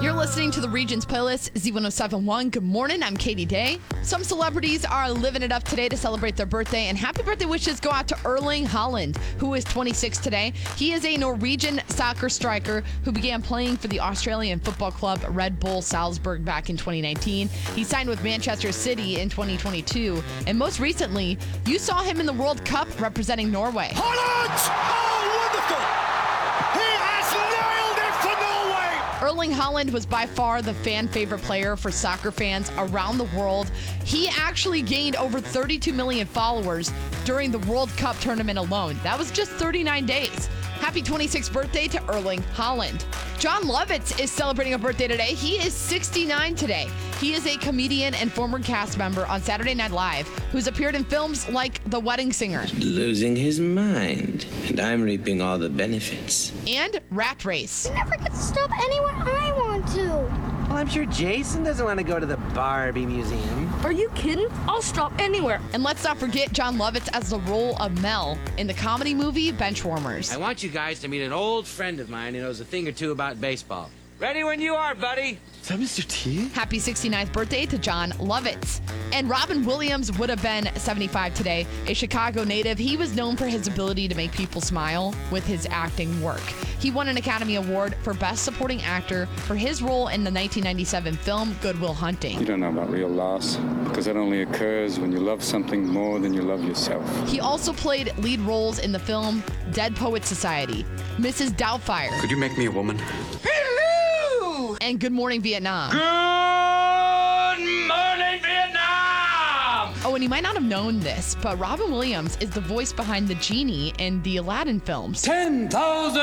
You're listening to the Regions Playlist, Z1071. Good morning, I'm Katie Day. Some celebrities are living it up today to celebrate their birthday, and happy birthday wishes go out to Erling Haaland, who is 26 today. He is a Norwegian soccer striker who began playing for the Australian football club Red Bull Salzburg back in 2019. He signed with Manchester City in 2022, and most recently, you saw him in the World Cup representing Norway. Haaland! Oh, wonderful! He has nailed it for Norway! Erling Haaland was by far the fan favorite player for soccer fans around the world. He actually gained over 32 million followers during the World Cup tournament alone. That was just 39 days. Happy 26th birthday to Erling Haaland. Jon Lovitz is celebrating a birthday today. He is 69 today. He is a comedian and former cast member on Saturday Night Live who's appeared in films like The Wedding Singer. Losing his mind, and I'm reaping all the benefits. And Rat Race. I never get to stop anywhere I want to. Well, I'm sure Jason doesn't want to go to the Barbie Museum. Are you kidding? I'll stop anywhere. And let's not forget Jon Lovitz as the role of Mel in the comedy movie Benchwarmers. I want you guys to meet an old friend of mine who knows a thing or two about baseball. Ready when you are, buddy. Is that Mr. T? Happy 69th birthday to Jon Lovitz. And Robin Williams would have been 75 today. A Chicago native, he was known for his ability to make people smile with his acting work. He won an Academy Award for Best Supporting Actor for his role in the 1997 film Good Will Hunting. You don't know about real loss, because that only occurs when you love something more than you love yourself. He also played lead roles in the film Dead Poets Society, Mrs. Doubtfire, Could you make me a woman? and Good Morning Vietnam. Good morning, Vietnam! Oh, and you might not have known this, but Robin Williams is the voice behind the genie in the Aladdin films. 10,000